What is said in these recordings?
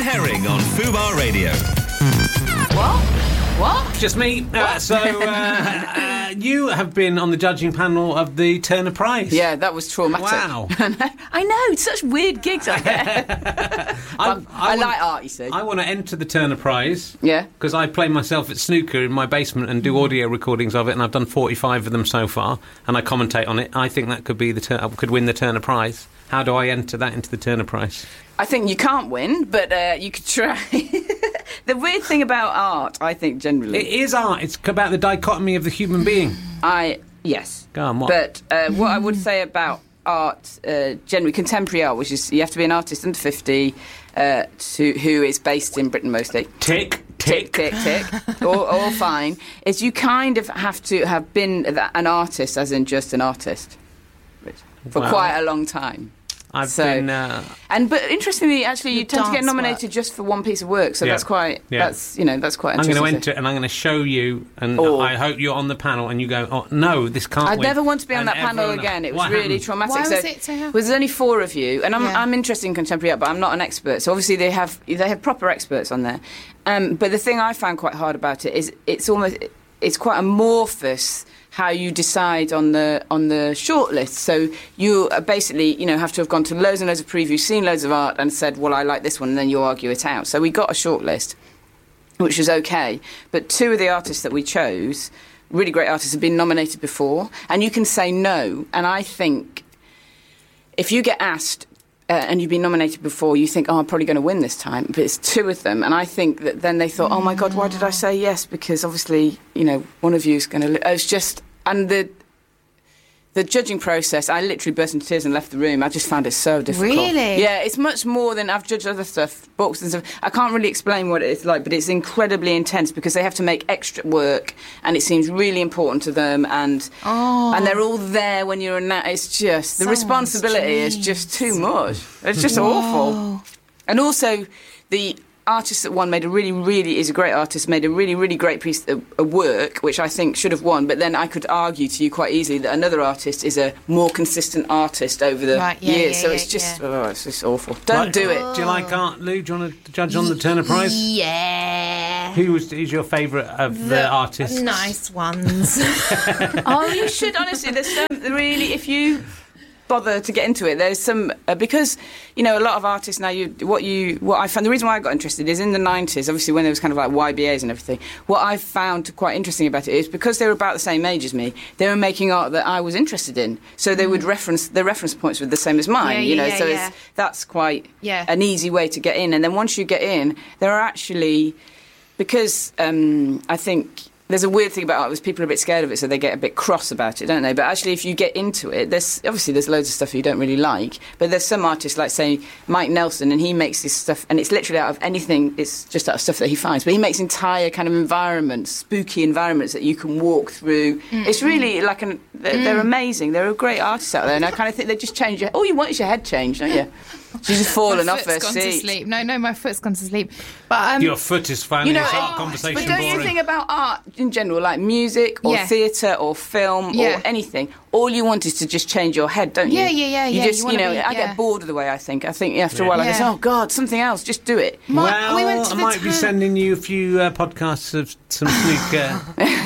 Herring on Fubar Radio. What? Just me. You have been on the judging panel of the Turner Prize. Yeah, that was traumatic. Wow. I know, it's such weird gigs I get. I like art, you see. I want to enter the Turner Prize. Yeah. Because I play myself at snooker in my basement and do audio recordings of it, and I've done 45 of them so far, and I commentate on it. I think that could be could win the Turner Prize. How do I enter that into the Turner Prize? I think you can't win, but you could try. The weird thing about art, I think, generally... It is art. It's about the dichotomy of the human being. Yes. Go on, what? But what I would say about art, generally contemporary art, which is you have to be an artist under 50 who is based in Britain mostly. Tick. all fine. Is you kind of have to have been an artist, as in just an artist, for quite a long time. I've been... But interestingly, actually, you tend to get nominated just for one piece of work, so that's quite interesting. I'm going to enter it and I'm going to show you, and I hope you're on the panel and you go, oh, no, this can't win. I'd never want to be on that panel again. It was really traumatic. Why was it so hard? There's only 4 of you, and I'm interested in contemporary art, but I'm not an expert, so obviously they have proper experts on there. But the thing I found quite hard about it is it's quite amorphous how you decide on the shortlist. So you basically, have to have gone to loads and loads of previews, seen loads of art, and said, well, I like this one, and then you argue it out. So we got a shortlist, which was okay. But 2 of the artists that we chose, really great artists, have been nominated before, and you can say no. And I think if you get asked and you've been nominated before, you think, I'm probably going to win this time. But it's 2 of them. And I think that then they thought, oh, my God, why did I say yes? Because obviously, one of you is going to... It's just... And the judging process, I literally burst into tears and left the room. I just found it so difficult. Really? Yeah, it's much more than... I've judged other stuff, books and stuff. I can't really explain what it's like, but it's incredibly intense because they have to make extra work and it seems really important to them and they're all there when you're in that. It's just... The responsibility is just too much. It's just awful. And also, the artist that won made a is a great artist, made a really, really great piece of work, which I think should have won. But then I could argue to you quite easily that another artist is a more consistent artist over the years. It's just awful. Don't do it. Do you like art, Lou? Do you want to judge on the Turner Prize? Yeah. Who's your favourite of the artists? Nice ones. You should, honestly. There's some really, if you bother to get into it, there's some because a lot of artists now, what I found, the reason why I got interested is in the 90s, obviously when there was kind of like YBAs and everything, what I found quite interesting about it is because they were about the same age as me, they were making art that I was interested in, so they would the reference points were the same as mine, that's quite an easy way to get in. And then once you get in, there are actually, because I think there's a weird thing about art, is people are a bit scared of it, so they get a bit cross about it, don't they? But actually, if you get into it, there's loads of stuff you don't really like, but there's some artists, like, say, Mike Nelson, and he makes this stuff, and it's literally out of anything, it's just out of stuff that he finds, but he makes entire kind of environments, spooky environments that you can walk through. It's really like they're amazing. There are great artists out there, and I kind of think they just change all you want is your head changed, don't you? She's just fallen off her seat. To sleep. No, my foot's gone to sleep. But your foot is finding this art conversation boring. But don't you think about art in general, like music or theatre or film or anything? All you want is to just change your head, don't you? Yeah. You just, I get bored of the way I think. I think after a while, I go, oh God, something else. Just do it. I might be sending you a few podcasts of some snooker.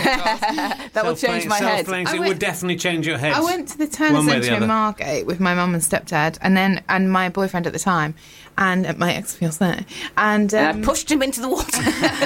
That will change my head. It would definitely change your head. I went to the Turner Centre in Margate with my mum and stepdad, and my boyfriend at the time, and my ex-fiancé, and I pushed him into the water.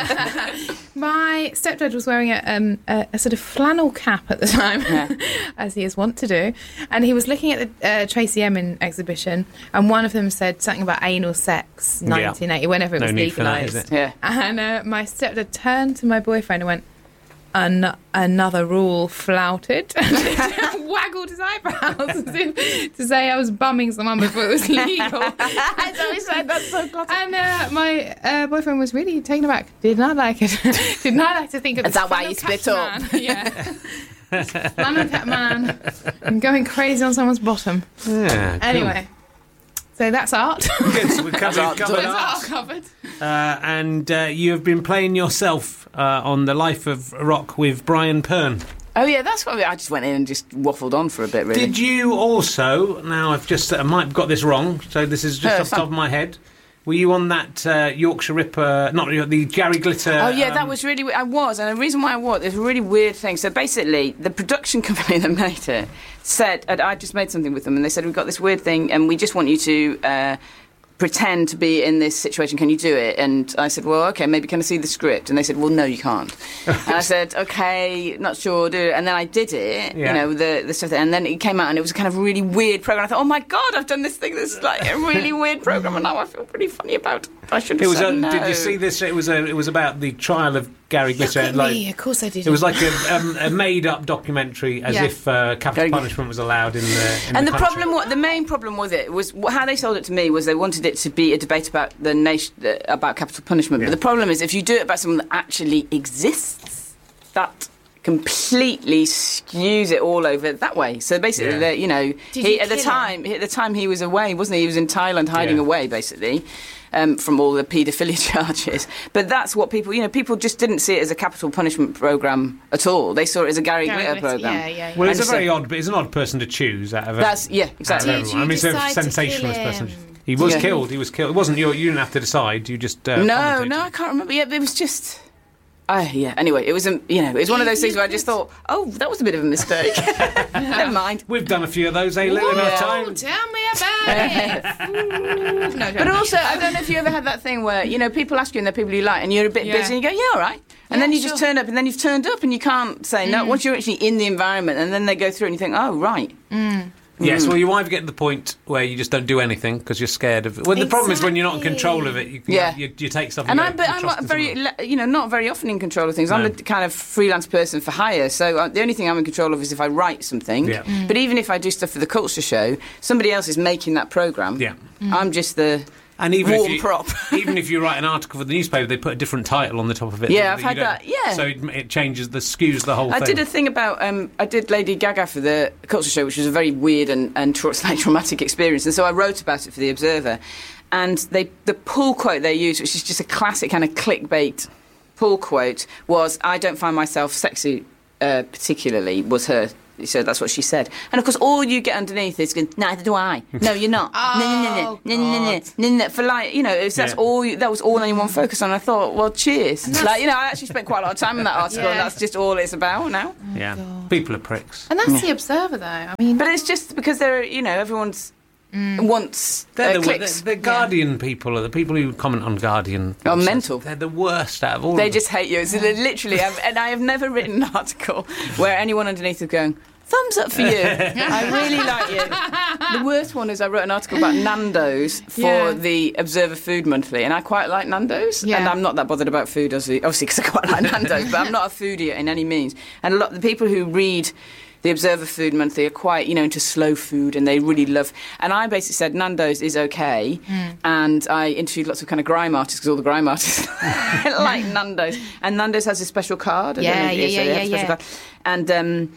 My stepdad was wearing a sort of flannel cap at the time, as he is wont to do, and he was looking at the Tracy Emin exhibition, and one of them said something about anal sex, 1980, whenever it was legalised. And my stepdad turned to my boyfriend and went, another rule flouted, and waggled his eyebrows as if to say I was bumming someone before it was legal. That's so classic. And my boyfriend was really taken aback. Did not like it. Did not like to think of it. Is that why you split up? Yeah. Flannel cap man and going crazy on someone's bottom. Yeah, anyway. So that's art. Good, so we've covered art. Covered. And you have been playing yourself on The Life of Rock with Brian Pern. Oh yeah, that's what I just went in and just waffled on for a bit, really. Did you also, now I might have got this wrong, so this is just off the top of my head, Were you on that Yorkshire Ripper, not the Gary Glitter? Oh, yeah, that was really... I was, and the reason why I was, it's a really weird thing. So basically, the production company that made it said... I just made something with them, and they said, we've got this weird thing, and we just want you to... pretend to be in this situation, can you do it? And I said, well, okay, maybe can I see the script? And they said, well, no, you can't. And I said, okay, not sure, do it. And then I did it, the stuff, and then it came out, and it was a kind of really weird program. I thought, oh my God, I've done this thing that's like a really weird program, and now I feel pretty funny about it. I should have said no. Did you see this? It was about the trial of Gary Glitter. Look at me, of course I did. It was like a made-up documentary, as if capital punishment was allowed in the country. The main problem with it was how they sold it to me was they wanted it to be a debate about the nation, about capital punishment. But the problem is, if you do it about someone that actually exists, that completely skews it all over that way. So basically, at the time he was away, wasn't he? He was in Thailand hiding away, basically. From all the paedophilia charges. But that's what people just didn't see it as a capital punishment programme at all. They saw it as a Gary Glitter programme. Yeah. Well, it's an odd person to choose out of exactly. I mean, it's a sensationalist person. He was killed. He was killed. It wasn't you didn't have to decide. You just No, I can't remember. Yeah, it was just... Anyway, it was it was one of those things where I just thought, oh, that was a bit of a mistake. Never mind. We've done a few of those, Lou, in our time. Tell me about it. But also, I don't know if you ever had that thing where people ask you and they're people you like, and you're a bit busy, and you go, yeah, all right, and then you just turn up, and then you've turned up, and you can't say no. Once you're actually in the environment, and then they go through, and you think, oh, right. Yes, well, you either get to the point where you just don't do anything because you're scared of it. Well, the problem is when you're not in control of it, you take stuff. And I'm very, not very often in control of things. No. I'm a kind of freelance person for hire, so the only thing I'm in control of is if I write something. Yeah. But even if I do stuff for the Culture Show, somebody else is making that programme. Yeah. I'm just the... And even if you write an article for the newspaper, they put a different title on the top of it. Yeah, I've had that. Yeah, so it changes, skews the whole thing. I did a thing about I did Lady Gaga for the Culture Show, which was a very weird and slightly traumatic experience, and so I wrote about it for the Observer. And the pull quote they used, which is just a classic kind of clickbait pull quote, was "I don't find myself sexy particularly," was her. So that's what she said. And of course, all you get underneath is going, neither do I. No, you're not. No. For that was all anyone focused on. I thought, well, cheers. I actually spent quite a lot of time in that article, and that's just all it's about now. People are pricks. And that's the Observer, though. I mean, but it's just because they're, everyone's wants clicks. The Guardian people are the people who comment on Guardian. Oh, mental. They're the worst out of all. They just hate you. So literally, and I have never written an article where anyone underneath is going, thumbs up for you. I really like you. The worst one is I wrote an article about Nando's for the Observer Food Monthly, and I quite like Nando's, and I'm not that bothered about food, obviously because I quite like Nando's, but I'm not a foodie in any means. And a lot of the people who read the Observer Food Monthly are quite, into slow food, and they really love... And I basically said Nando's is okay, and I interviewed lots of kind of grime artists, because all the grime artists like Nando's. And Nando's has a special card. Yeah. And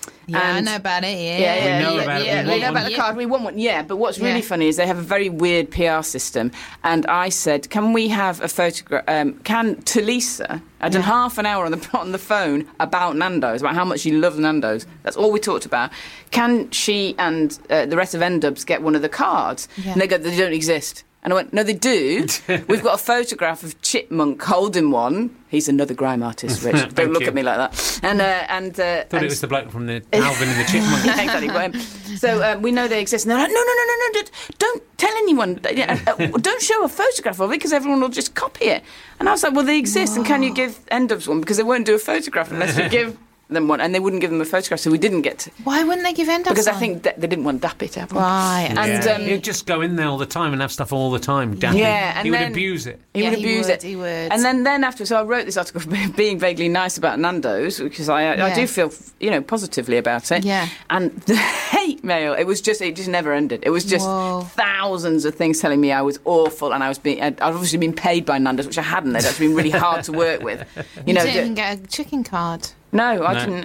I know about it. We know about it. We know about the card. We want one. Yeah, but what's really funny is they have a very weird PR system. And I said, can we have a photograph? Can Tulisa? I'd done half an hour on the phone about Nando's, about how much she loves Nando's. That's all we talked about. Can she and the rest of N-Dubs get one of the cards? Yeah. And they go, they don't exist. And I went, no, they do. We've got a photograph of Chipmunk holding one. He's another grime artist, Rich. Don't look at me like that. And thought it was the bloke from the Alvin and the Chipmunk. Exactly. So we know they exist. And they're like, no, don't tell anyone. Don't show a photograph of it because everyone will just copy it. And I was like, well, they exist. And can you give N-Dubs one? Because they won't do a photograph unless you give them one, and they wouldn't give them a photograph, so we didn't get to... Why wouldn't they give N-Dubs Because I think they didn't want Dappy to have one. Right. And he'd just go in there all the time and have stuff all the time. Dappy. Yeah, and he would abuse it. He would abuse it. He would. And then after, so I wrote this article for being vaguely nice about Nando's, because I do feel, positively about it. Yeah. And the hate mail, it just never ended. It was just thousands of things telling me I was awful, and I'd obviously been paid by Nando's, which I hadn't. They'd actually been really hard to work with. You didn't even get a chicken card. No, I didn't.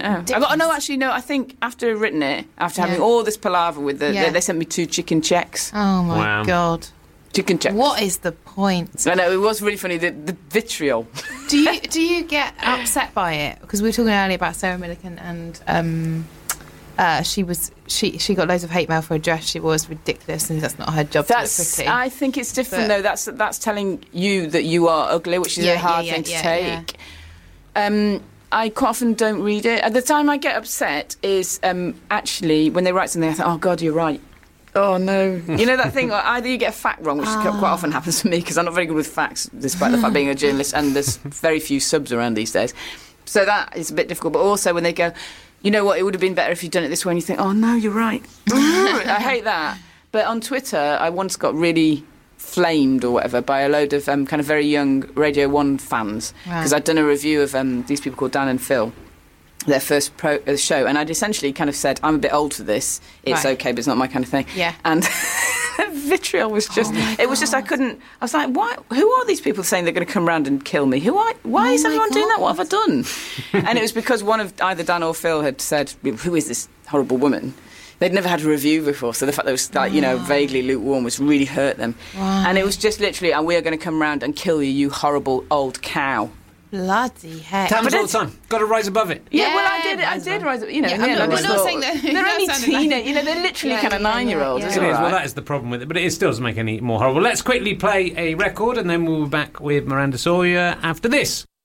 I think after I'd written it, after having all this palaver with they sent me 2 chicken checks. Oh my God. Chicken checks. What is the point? I know, it was really funny, the vitriol. Do you get upset by it? Because we were talking earlier about Sarah Millican and she got loads of hate mail for a dress she wore was ridiculous, and that's not her job to look pretty. I think it's different though. That's telling you that you are ugly, which is a hard thing to take. Yeah. I quite often don't read it. At the time I get upset is actually when they write something I think, oh God, you're right. Oh no. You know that thing, either you get a fact wrong, which quite often happens to me because I'm not very good with facts, despite the fact being a journalist, and there's very few subs around these days. So that is a bit difficult. But also when they go, you know what, it would have been better if you'd done it this way, and you think, oh no, you're right. I hate that. But on Twitter, I once got really flamed or whatever by a load of kind of very young Radio 1 fans, because I'd done a review of these people called Dan and Phil, their first show, and I'd essentially kind of said, I'm a bit old for this, it's okay, but it's not my kind of thing. And vitriol was just, it was just, I was like, why? Who are these people saying they're going to come round and kill me? Why is everyone doing that? What have I done? And it was because one of either Dan or Phil had said, who is this horrible woman? They'd never had a review before, so the fact that it was like, vaguely lukewarm was really hurt them. And it was just literally, we are going to come round and kill you, you horrible old cow. Bloody heck. Happens all the time. Got to rise above it. Yeah, well, I did rise up. I'm not saying that. They're only teenage, they're literally kind of 9-year-olds. It is. Well, that is the problem with it, but it still doesn't make any more horrible. Let's quickly play a record, and then we'll be back with Miranda Sawyer after this.